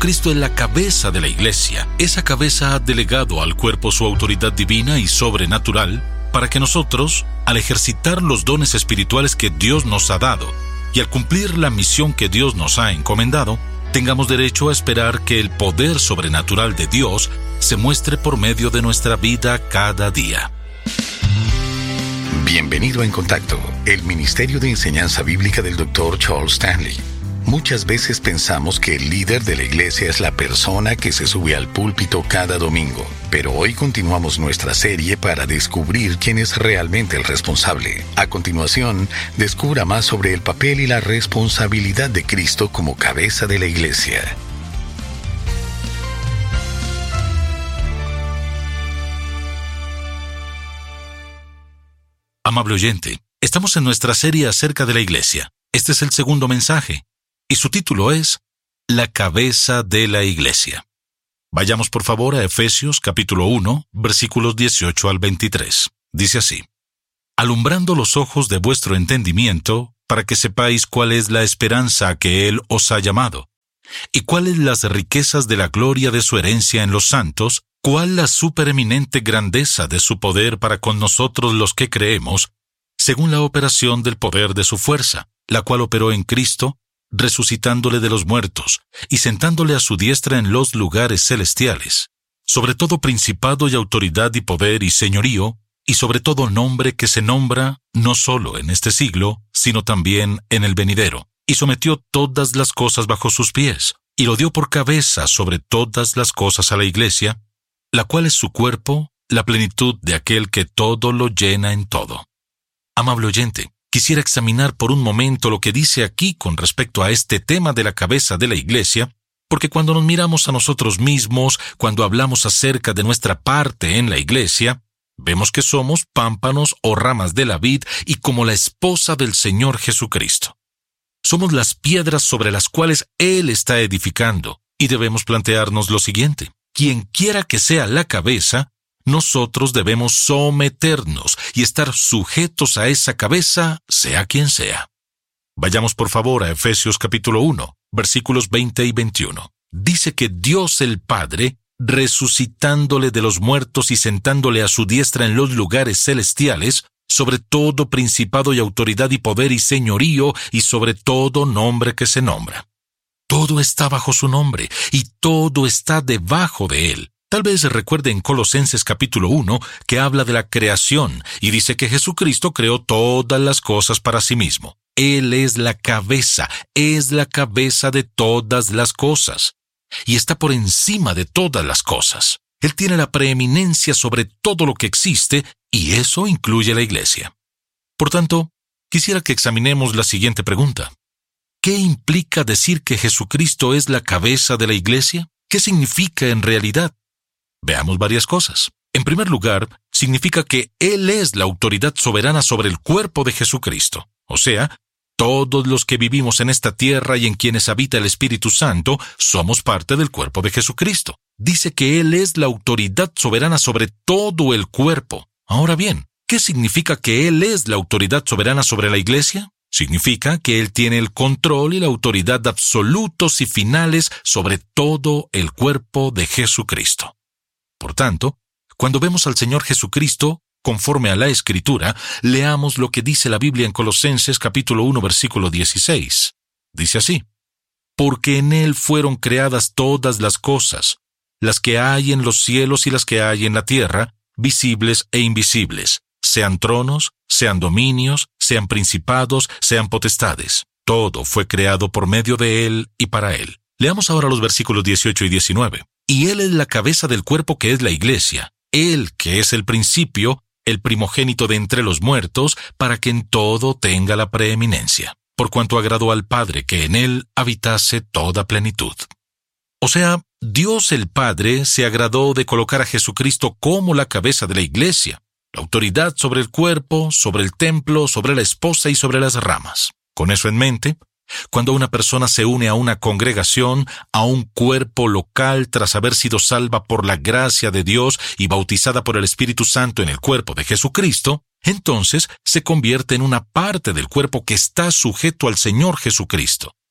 Jesucristo es la cabeza de la Iglesia. Esa cabeza ha delegado al cuerpo su autoridad divina y sobrenatural para que nosotros, al ejercitar los dones espirituales que Dios nos ha dado y al cumplir la misión que Dios nos ha encomendado, tengamos derecho a esperar que el poder sobrenatural de Dios se muestre por medio de nuestra vida cada día. Bienvenido a En Contacto, el Ministerio de Enseñanza Bíblica del Dr. Charles Stanley. Muchas veces pensamos que el líder de la iglesia es la persona que se sube al púlpito cada domingo, pero hoy continuamos nuestra serie para descubrir quién es realmente el responsable. A continuación, descubra más sobre el papel y la responsabilidad de Cristo como cabeza de la iglesia. Amable oyente, estamos en nuestra serie acerca de la iglesia. Este es el segundo mensaje, y su título es La cabeza de la iglesia. Vayamos por favor a Efesios capítulo 1, versículos 18 al 23. Dice así: alumbrando los ojos de vuestro entendimiento, para que sepáis cuál es la esperanza a que Él os ha llamado, y cuáles las riquezas de la gloria de su herencia en los santos, cuál la supereminente grandeza de su poder para con nosotros los que creemos, según la operación del poder de su fuerza, la cual operó en Cristo, resucitándole de los muertos, y sentándole a su diestra en los lugares celestiales, sobre todo principado y autoridad y poder y señorío, y sobre todo nombre que se nombra no solo en este siglo, sino también en el venidero, y sometió todas las cosas bajo sus pies, y lo dio por cabeza sobre todas las cosas a la iglesia, la cual es su cuerpo, la plenitud de aquel que todo lo llena en todo. Amable oyente, quisiera examinar por un momento lo que dice aquí con respecto a este tema de la cabeza de la iglesia, porque cuando nos miramos a nosotros mismos, cuando hablamos acerca de nuestra parte en la iglesia, vemos que somos pámpanos o ramas de la vid y como la esposa del Señor Jesucristo. Somos las piedras sobre las cuales Él está edificando, y debemos plantearnos lo siguiente: quien quiera que sea la cabeza, nosotros debemos someternos y estar sujetos a esa cabeza, sea quien sea. Vayamos por favor a Efesios capítulo 1, versículos 20 y 21. Dice que Dios el Padre, resucitándole de los muertos y sentándole a su diestra en los lugares celestiales, sobre todo principado y autoridad y poder y señorío, y sobre todo nombre que se nombra. Todo está bajo su nombre, y todo está debajo de él. Tal vez recuerde en Colosenses capítulo 1 que habla de la creación y dice que Jesucristo creó todas las cosas para sí mismo. Él es la cabeza de todas las cosas, y está por encima de todas las cosas. Él tiene la preeminencia sobre todo lo que existe, y eso incluye la iglesia. Por tanto, quisiera que examinemos la siguiente pregunta. ¿Qué implica decir que Jesucristo es la cabeza de la iglesia? ¿Qué significa en realidad? Veamos varias cosas. En primer lugar, significa que Él es la autoridad soberana sobre el cuerpo de Jesucristo. O sea, todos los que vivimos en esta tierra y en quienes habita el Espíritu Santo, somos parte del cuerpo de Jesucristo. Dice que Él es la autoridad soberana sobre todo el cuerpo. Ahora bien, ¿qué significa que Él es la autoridad soberana sobre la iglesia? Significa que Él tiene el control y la autoridad absolutos y finales sobre todo el cuerpo de Jesucristo. Por tanto, cuando vemos al Señor Jesucristo, conforme a la Escritura, leamos lo que dice la Biblia en Colosenses capítulo 1, versículo 16. Dice así: porque en Él fueron creadas todas las cosas, las que hay en los cielos y las que hay en la tierra, visibles e invisibles, sean tronos, sean dominios, sean principados, sean potestades. Todo fue creado por medio de Él y para Él. Leamos ahora los versículos 18 y 19. Y Él es la cabeza del cuerpo que es la iglesia, Él que es el principio, el primogénito de entre los muertos, para que en todo tenga la preeminencia, por cuanto agradó al Padre que en Él habitase toda plenitud. O sea, Dios el Padre se agradó de colocar a Jesucristo como la cabeza de la iglesia, la autoridad sobre el cuerpo, sobre el templo, sobre la esposa y sobre las ramas. Con eso en mente, cuando una persona se une a una congregación, a un cuerpo local tras haber sido salva por la gracia de Dios y bautizada por el Espíritu Santo en el cuerpo de Jesucristo, entonces se convierte en una parte del cuerpo que está sujeto al Señor Jesucristo.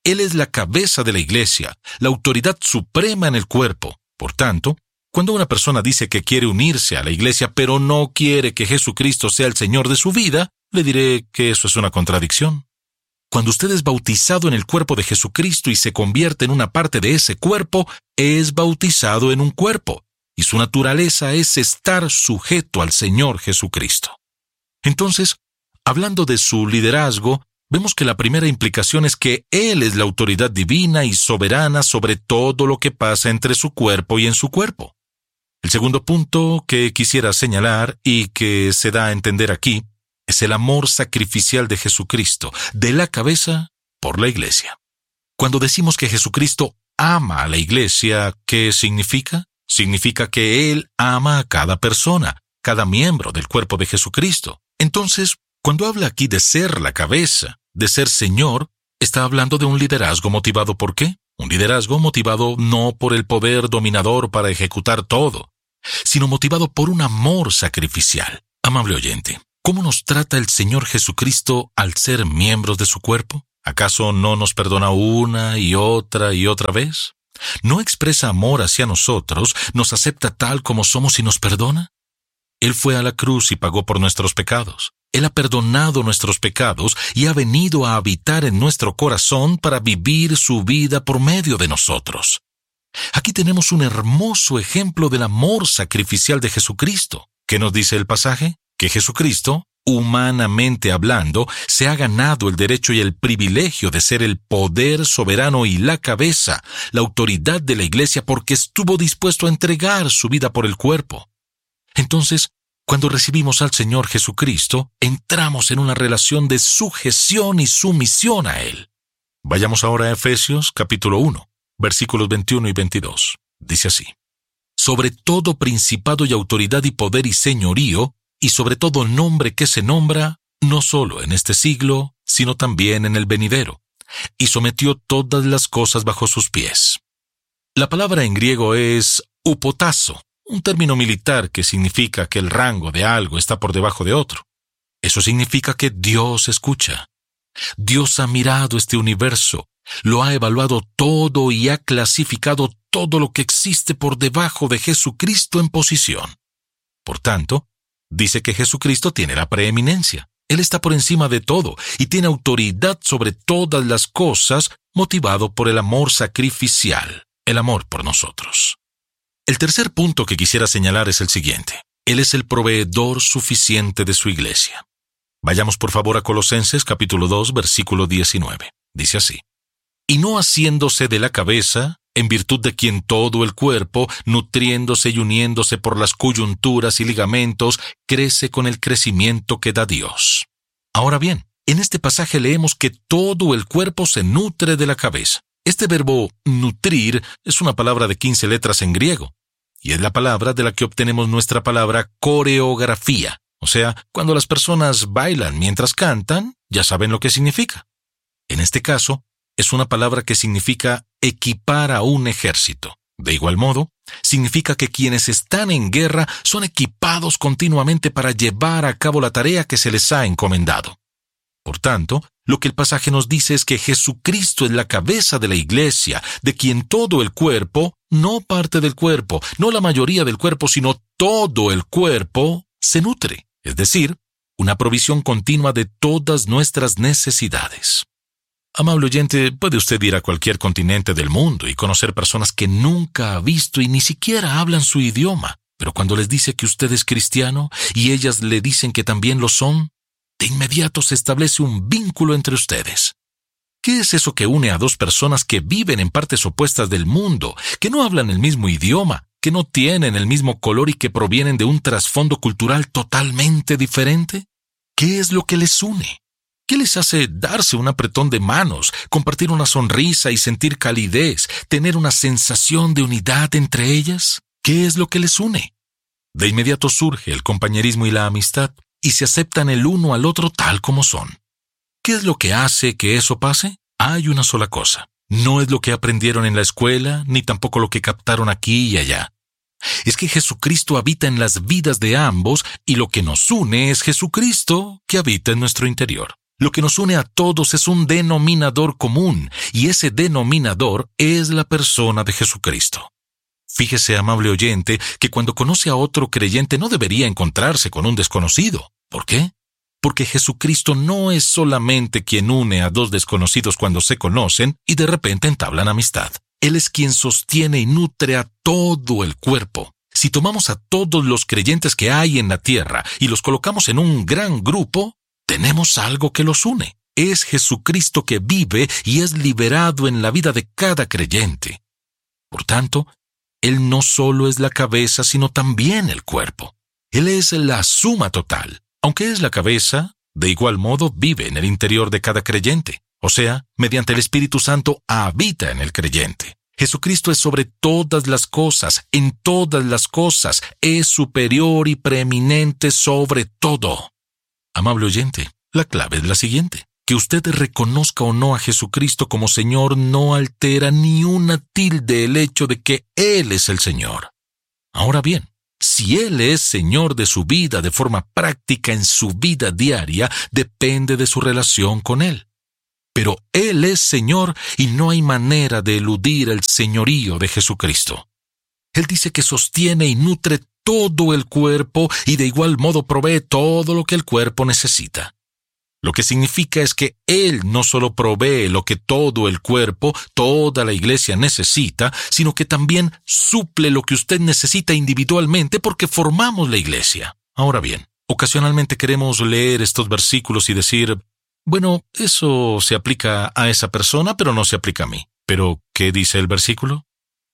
Él es la cabeza de la iglesia, la autoridad suprema en el cuerpo. Por tanto, cuando una persona dice que quiere unirse a la iglesia, pero no quiere que Jesucristo sea el Señor de su vida, le diré que eso es una contradicción. Cuando usted es bautizado en el cuerpo de Jesucristo y se convierte en una parte de ese cuerpo, es bautizado en un cuerpo, y su naturaleza es estar sujeto al Señor Jesucristo. Entonces, hablando de su liderazgo, vemos que la primera implicación es que Él es la autoridad divina y soberana sobre todo lo que pasa entre su cuerpo y en su cuerpo. El segundo punto que quisiera señalar y que se da a entender aquí es el amor sacrificial de Jesucristo, de la cabeza por la iglesia. Cuando decimos que Jesucristo ama a la iglesia, ¿qué significa? Significa que Él ama a cada persona, cada miembro del cuerpo de Jesucristo. Entonces, cuando habla aquí de ser la cabeza, de ser Señor, está hablando de un liderazgo motivado ¿por qué? Un liderazgo motivado no por el poder dominador para ejecutar todo, sino motivado por un amor sacrificial. Amable oyente, ¿cómo nos trata el Señor Jesucristo al ser miembros de su cuerpo? ¿Acaso no nos perdona una y otra vez? ¿No expresa amor hacia nosotros, nos acepta tal como somos y nos perdona? Él fue a la cruz y pagó por nuestros pecados. Él ha perdonado nuestros pecados y ha venido a habitar en nuestro corazón para vivir su vida por medio de nosotros. Aquí tenemos un hermoso ejemplo del amor sacrificial de Jesucristo. ¿Qué nos dice el pasaje? Que Jesucristo, humanamente hablando, se ha ganado el derecho y el privilegio de ser el poder soberano y la cabeza, la autoridad de la iglesia, porque estuvo dispuesto a entregar su vida por el cuerpo. Entonces, cuando recibimos al Señor Jesucristo, entramos en una relación de sujeción y sumisión a Él. Vayamos ahora a Efesios capítulo 1, versículos 21 y 22. Dice así: sobre todo principado y autoridad y poder y señorío, y sobre todo nombre que se nombra, no solo en este siglo, sino también en el venidero, y sometió todas las cosas bajo sus pies. La palabra en griego es hupotazo, un término militar que significa que el rango de algo está por debajo de otro. Eso significa que Dios escucha. Dios ha mirado este universo, lo ha evaluado todo y ha clasificado todo lo que existe por debajo de Jesucristo en posición. Por tanto, dice que Jesucristo tiene la preeminencia. Él está por encima de todo y tiene autoridad sobre todas las cosas, motivado por el amor sacrificial, el amor por nosotros. El tercer punto que quisiera señalar es el siguiente: Él es el proveedor suficiente de su iglesia. Vayamos por favor a Colosenses capítulo 2, versículo 19. Dice así: y no haciéndose de la cabeza, en virtud de quien todo el cuerpo, nutriéndose y uniéndose por las coyunturas y ligamentos, crece con el crecimiento que da Dios. Ahora bien, en este pasaje leemos que todo el cuerpo se nutre de la cabeza. Este verbo nutrir es una palabra de 15 letras en griego, y es la palabra de la que obtenemos nuestra palabra coreografía. O sea, cuando las personas bailan mientras cantan, ya saben lo que significa. En este caso, es una palabra que significa equipar a un ejército. De igual modo, significa que quienes están en guerra son equipados continuamente para llevar a cabo la tarea que se les ha encomendado. Por tanto, lo que el pasaje nos dice es que Jesucristo es la cabeza de la iglesia, de quien todo el cuerpo, no parte del cuerpo, no la mayoría del cuerpo, sino todo el cuerpo, se nutre. Es decir, una provisión continua de todas nuestras necesidades. Amable oyente, puede usted ir a cualquier continente del mundo y conocer personas que nunca ha visto y ni siquiera hablan su idioma, pero cuando les dice que usted es cristiano y ellas le dicen que también lo son, de inmediato se establece un vínculo entre ustedes. ¿Qué es eso que une a dos personas que viven en partes opuestas del mundo, que no hablan el mismo idioma, que no tienen el mismo color y que provienen de un trasfondo cultural totalmente diferente? ¿Qué es lo que les une? ¿Qué les hace darse un apretón de manos, compartir una sonrisa y sentir calidez, tener una sensación de unidad entre ellas? ¿Qué es lo que les une? De inmediato surge el compañerismo y la amistad, y se aceptan el uno al otro tal como son. ¿Qué es lo que hace que eso pase? Hay una sola cosa. No es lo que aprendieron en la escuela, ni tampoco lo que captaron aquí y allá. Es que Jesucristo habita en las vidas de ambos, y lo que nos une es Jesucristo que habita en nuestro interior. Lo que nos une a todos es un denominador común, y ese denominador es la persona de Jesucristo. Fíjese, amable oyente, que cuando conoce a otro creyente no debería encontrarse con un desconocido. ¿Por qué? Porque Jesucristo no es solamente quien une a dos desconocidos cuando se conocen y de repente entablan amistad. Él es quien sostiene y nutre a todo el cuerpo. Si tomamos a todos los creyentes que hay en la tierra y los colocamos en un gran grupo, tenemos algo que los une. Es Jesucristo que vive y es liberado en la vida de cada creyente. Por tanto, Él no solo es la cabeza, sino también el cuerpo. Él es la suma total. Aunque es la cabeza, de igual modo vive en el interior de cada creyente. O sea, mediante el Espíritu Santo habita en el creyente. Jesucristo es sobre todas las cosas, en todas las cosas, es superior y preeminente sobre todo. Amable oyente, la clave es la siguiente. Que usted reconozca o no a Jesucristo como Señor no altera ni una tilde el hecho de que Él es el Señor. Ahora bien, si Él es Señor de su vida de forma práctica en su vida diaria, depende de su relación con Él. Pero Él es Señor y no hay manera de eludir el señorío de Jesucristo. Él dice que sostiene y nutre todo el cuerpo y de igual modo provee todo lo que el cuerpo necesita. Lo que significa es que Él no solo provee lo que todo el cuerpo, toda la iglesia necesita, sino que también suple lo que usted necesita individualmente porque formamos la iglesia. Ahora bien, ocasionalmente queremos leer estos versículos y decir, bueno, eso se aplica a esa persona, pero no se aplica a mí. ¿Pero qué dice el versículo?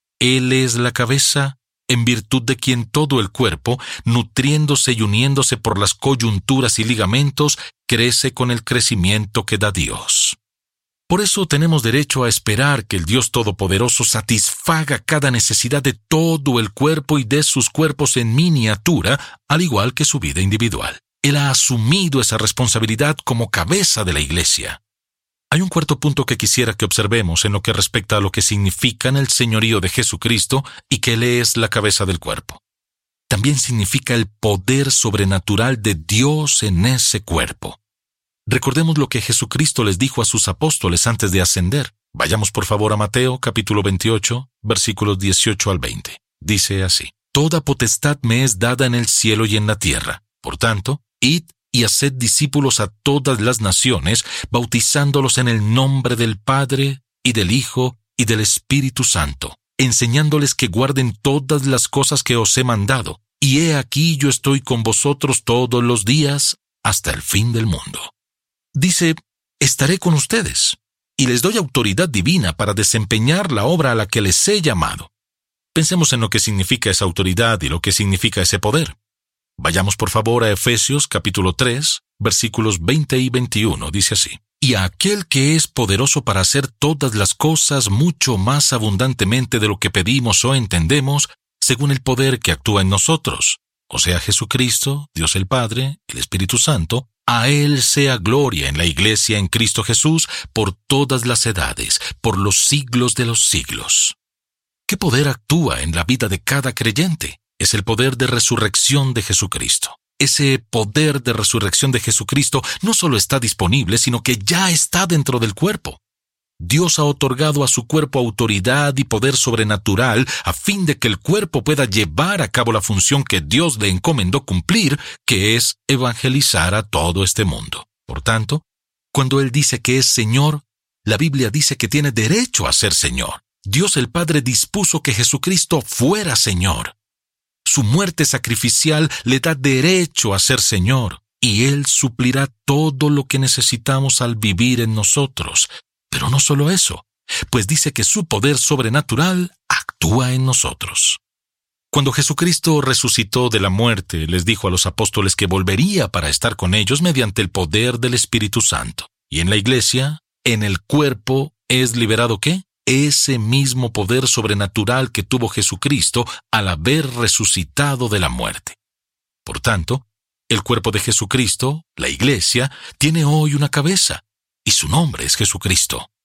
Él es la cabeza, en virtud de quien todo el cuerpo, nutriéndose y uniéndose por las coyunturas y ligamentos, crece con el crecimiento que da Dios. Por eso tenemos derecho a esperar que el Dios Todopoderoso satisfaga cada necesidad de todo el cuerpo y de sus cuerpos en miniatura, al igual que su vida individual. Él ha asumido esa responsabilidad como cabeza de la iglesia. Hay un cuarto punto que quisiera que observemos en lo que respecta a lo que significa el señorío de Jesucristo y que Él es la cabeza del cuerpo. También significa el poder sobrenatural de Dios en ese cuerpo. Recordemos lo que Jesucristo les dijo a sus apóstoles antes de ascender. Vayamos por favor a Mateo capítulo 28, versículos 18 al 20. Dice así: Toda potestad me es dada en el cielo y en la tierra. Por tanto, id y haced discípulos a todas las naciones, bautizándolos en el nombre del Padre, y del Hijo, y del Espíritu Santo, enseñándoles que guarden todas las cosas que os he mandado. Y he aquí yo estoy con vosotros todos los días, hasta el fin del mundo. Dice, estaré con ustedes, y les doy autoridad divina para desempeñar la obra a la que les he llamado. Pensemos en lo que significa esa autoridad y lo que significa ese poder. Vayamos por favor a Efesios capítulo 3, versículos 20 y 21, dice así: Y a aquel que es poderoso para hacer todas las cosas mucho más abundantemente de lo que pedimos o entendemos, según el poder que actúa en nosotros, o sea Jesucristo, Dios el Padre, el Espíritu Santo, a Él sea gloria en la iglesia en Cristo Jesús por todas las edades, por los siglos de los siglos. ¿Qué poder actúa en la vida de cada creyente? Es el poder de resurrección de Jesucristo. Ese poder de resurrección de Jesucristo no solo está disponible, sino que ya está dentro del cuerpo. Dios ha otorgado a su cuerpo autoridad y poder sobrenatural a fin de que el cuerpo pueda llevar a cabo la función que Dios le encomendó cumplir, que es evangelizar a todo este mundo. Por tanto, cuando Él dice que es Señor, la Biblia dice que tiene derecho a ser Señor. Dios el Padre dispuso que Jesucristo fuera Señor. Su muerte sacrificial le da derecho a ser Señor, y Él suplirá todo lo que necesitamos al vivir en nosotros. Pero no solo eso, pues dice que su poder sobrenatural actúa en nosotros. Cuando Jesucristo resucitó de la muerte, les dijo a los apóstoles que volvería para estar con ellos mediante el poder del Espíritu Santo. Y en la iglesia, en el cuerpo, ¿es liberado qué? Ese mismo poder sobrenatural que tuvo Jesucristo al haber resucitado de la muerte. Por tanto, el cuerpo de Jesucristo, la iglesia, tiene hoy una cabeza, y su nombre es Jesucristo.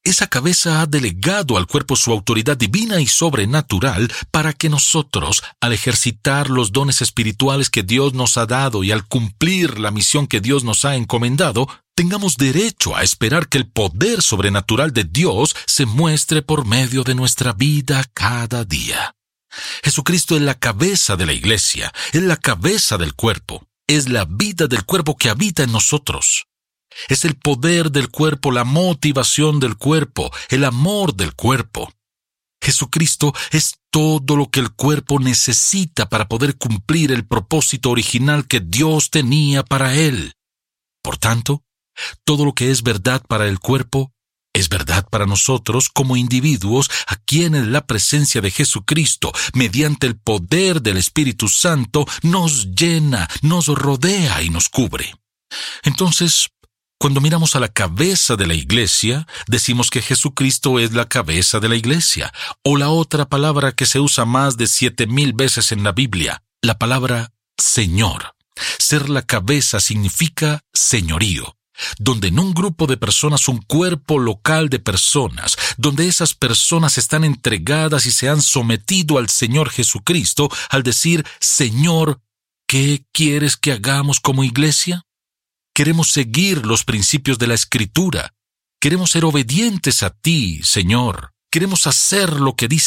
Esa cabeza ha delegado al cuerpo su autoridad divina y sobrenatural para que nosotros, al ejercitar los dones espirituales que Dios nos ha dado y al cumplir la misión que Dios nos ha encomendado, tengamos derecho a esperar que el poder sobrenatural de Dios se muestre por medio de nuestra vida cada día. Jesucristo es la cabeza de la iglesia, es la cabeza del cuerpo, es la vida del cuerpo que habita en nosotros. Es el poder del cuerpo, la motivación del cuerpo, el amor del cuerpo. Jesucristo es todo lo que el cuerpo necesita para poder cumplir el propósito original que Dios tenía para él. Por tanto, todo lo que es verdad para el cuerpo es verdad para nosotros como individuos a quienes la presencia de Jesucristo, mediante el poder del Espíritu Santo, nos llena, nos rodea y nos cubre. Entonces, cuando miramos a la cabeza de la iglesia, decimos que Jesucristo es la cabeza de la iglesia, o la otra palabra que se usa más de 7,000 veces en la Biblia, la palabra Señor. Ser la cabeza significa señorío, donde en un grupo de personas, un cuerpo local de personas, donde esas personas están entregadas y se han sometido al Señor Jesucristo al decir, Señor, ¿qué quieres que hagamos como iglesia? Queremos seguir los principios de la Escritura. Queremos ser obedientes a ti, Señor. Queremos hacer lo que dice